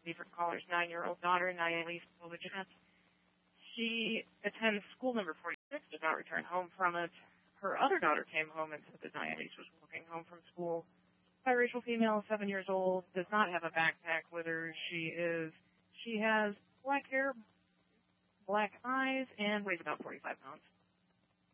different callers, 9-year-old daughter, Nayeli Slovacek. She attends school number 46, did not return home from it. Her other daughter came home and said that Nayeli was walking home from school. Biracial female, 7 years old, does not have a backpack with her. She has black hair, black eyes, and weighs about 45 pounds.